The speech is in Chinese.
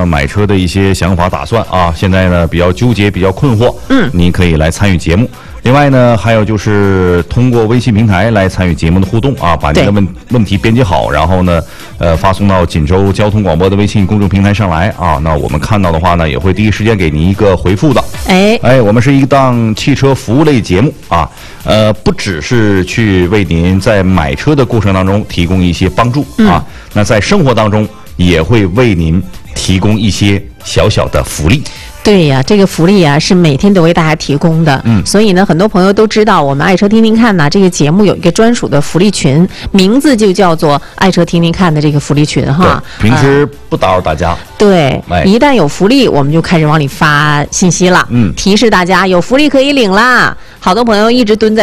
么买车的一些想法打算啊，现在呢比较纠结，比较困惑，你可以来参与节目。另外呢，还有就是通过微信平台来参与节目的互动啊，把您的问题编辑好，然后呢，发送到锦州交通广播的微信公众平台上来啊。那我们看到的话呢，也会第一时间给您一个回复的。我们是一档汽车服务类节目啊，不只是去为您在买车的过程当中提供一些帮助啊，那在生活当中也会为您提供一些小小的福利。 对呀，这个福利啊是每天都为大家提供的，所以呢，很多朋友都知道我们爱车听听看呢，这个节目有一个专属的福利群，名字就叫做爱车听听看的这个福利群哈。 平时不打扰大家。 对，一旦有福利，我们就开始往里发信息了，提示大家有福利可以领啦。好多朋友一直蹲在